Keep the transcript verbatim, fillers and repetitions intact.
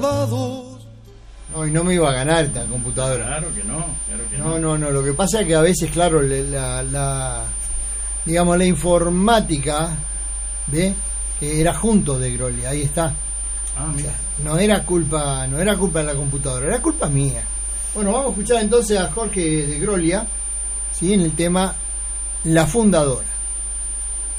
malvados. No, y no me iba a ganar esta computadora. Claro que no, claro que No, no. no, no. Lo que pasa es que a veces, claro, le- la, la digamos, la informática, ¿ve? Que era junto de Groli, ahí está. Ah, O mira. sea, no era culpa, no era culpa de la computadora, era culpa mía. Bueno, vamos a escuchar entonces a Jorge de Grolia, ¿sí? En el tema La Fundadora.